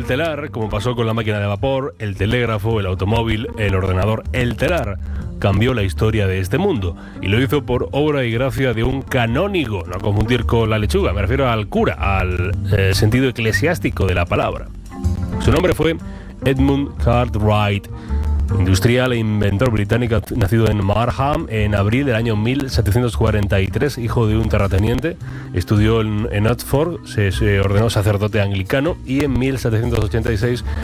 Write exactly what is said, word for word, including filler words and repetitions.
el telar, como pasó con la máquina de vapor, el telégrafo, el automóvil, el ordenador. El telar cambió la historia de este mundo y lo hizo por obra y gracia de un canónigo, no confundir con la lechuga, me refiero al cura, al eh, sentido eclesiástico de la palabra. Su nombre fue Edmund Cartwright, industrial e inventor británico nacido en Marham en abril del año mil setecientos cuarenta y tres, hijo de un terrateniente. Estudió en, en Oxford, se, se ordenó sacerdote anglicano y en mil setecientos ochenta y seis